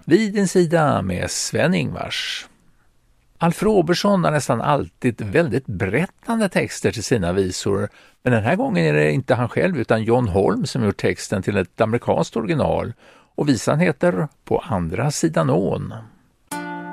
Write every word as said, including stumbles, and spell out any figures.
Vid din sida med Sven-Ingvars. Alf Robertson har nästan alltid väldigt berättande texter till sina visor, men den här gången är det inte han själv utan John Holm som gjort texten till ett amerikanskt original, och visan heter På andra sidan ån.